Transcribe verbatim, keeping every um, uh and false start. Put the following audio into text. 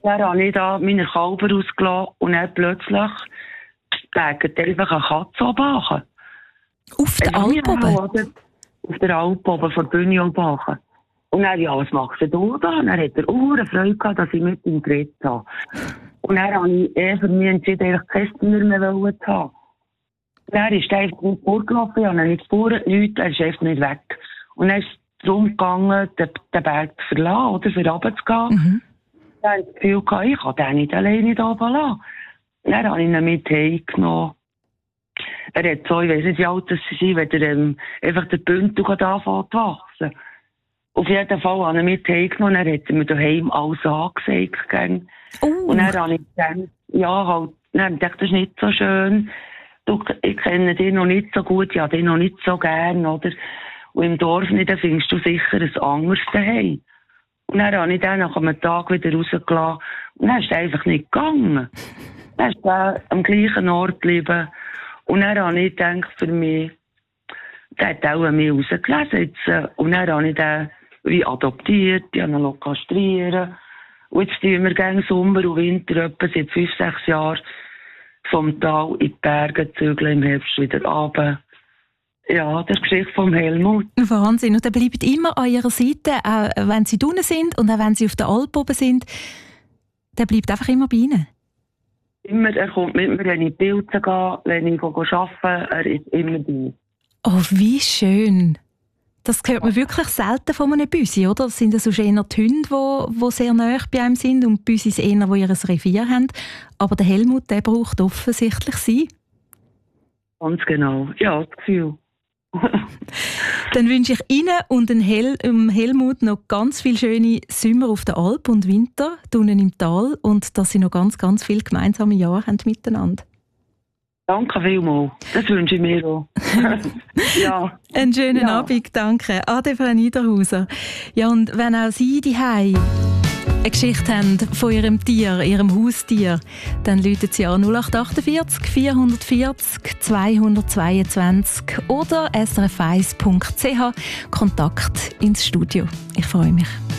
Dann habe ich da meine Kälber ausgelassen und dann plötzlich legt einfach eine Katze oben. Auf der Alp oben? Auf der Alp oben, vor der Bühne oben. Und dann, ja, was machst du da? Und dann hat er auch eine Freude gehabt, dass ich mit ihm geredet habe. Und dann habe ich eh für mich entschieden, eigentlich kein Tier mehr zu haben. Dann ist er einfach nicht vorgelaufen, ich habe ihn nicht gespürt, nichts, er ist einfach nicht weg. Und dann ist es darum gegangen, den, den Berg zu verlassen oder für runterzugehen. Mhm. Dann habe ich das Gefühl gehabt, ich kann den nicht alleine da oben lassen. Dann habe ich ihn mit heimgenommen. Er hat so, ich weiss nicht, wie alt sie sind, wenn er ähm, einfach der Bündel anfängt zu wachsen. Auf jeden Fall habe ich ihn mit heimgenommen, dann hat er mir daheim alles angesagt. Uh. Und dann habe ich gedacht, ja, halt, dann habe ich gedacht, das ist nicht so schön. Du, ich kenne dich noch nicht so gut, ich habe dich noch nicht so gern, oder? Und im Dorf nicht, dann findest du sicher ein anderes daheim. Und dann habe ich dann nach einem Tag wieder rausgelassen. Und dann ist es einfach nicht gegangen. Dann ist er am gleichen Ort geblieben. Und dann habe ich gedacht, für mich, der hat auch an mich rausgelesen. Jetzt, und dann habe ich den wie adoptiert, die haben ihn kastrieren. Und jetzt tun wir gerne Sommer und Winter, etwa seit fünf, sechs Jahren, vom Tal in die Berge zügeln, im Herbst wieder runter. Ja, das ist die Geschichte vom Helmut. Wahnsinn. Und er bleibt immer an ihrer Seite, auch wenn sie drinnen sind und auch wenn sie auf der Alp oben sind. Der bleibt einfach immer bei ihnen. Immer, er kommt mit mir, wenn ich in die Pilze gehe, wenn ich arbeite, er ist immer bei. Oh, wie schön. Das hört man wirklich selten von einem Büsi, oder? Das sind ja sonst eher die Hunde, die sehr nahe bei einem sind und die Büsis eher, die ihr Revier haben. Aber der Helmut, der braucht offensichtlich sie. Ganz genau, ja, das Gefühl. Dann wünsche ich Ihnen und dem Hel- um Helmut noch ganz viele schöne Sommer auf der Alp und Winter unten im Tal und dass Sie noch ganz, ganz viele gemeinsame Jahre haben miteinander. Danke vielmals. Das wünsche ich mir auch. Ja. Einen schönen ja. Abend, danke. Ade, Frau Niederhauser. Ja, und wenn auch Sie daheim eine Geschichte haben von Ihrem Tier, Ihrem Haustier, dann rufen Sie an null acht achtundvierzig, vierhundertvierzig, zweihundertzweiundzwanzig oder s r f eins punkt c h. Kontakt ins Studio. Ich freue mich.